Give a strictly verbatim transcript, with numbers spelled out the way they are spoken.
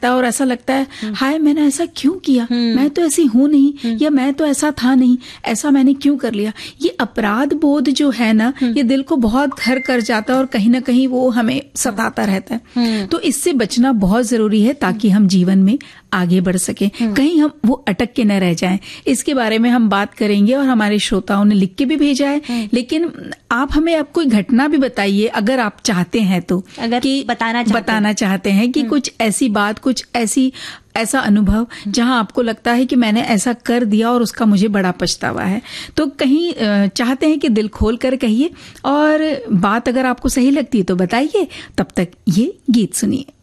रहता है और ऐसा लगता है हाय मैंने ऐसा क्यों किया, मैं तो ऐसी हूं नहीं, या मैं तो ऐसा था नहीं, ऐसा मैंने क्यों कर लिया। ये अपराध बोध जो है ना, ये दिल को बहुत घर कर जाता है और कहीं ना कहीं वो हमें सताता रहता है। तो इससे बचना बहुत जरूरी है ताकि हम जीवन में आगे बढ़ सके, कहीं हम वो अटक के न रह जाएं। इसके बारे में हम बात करेंगे और हमारे श्रोताओं ने लिख के भी भेजा है, लेकिन आप हमें अब कोई घटना भी बताइए अगर आप चाहते हैं तो, अगर कि बताना चाहते बताना चाहते हैं कि कुछ ऐसी बात, कुछ ऐसी ऐसा अनुभव जहां आपको लगता है कि मैंने ऐसा कर दिया और उसका मुझे बड़ा पछतावा है। तो कहीं चाहते हैं कि दिल खोल कर कहिए, और बात अगर आपको सही लगती है तो बताइए। तब तक ये गीत सुनिए।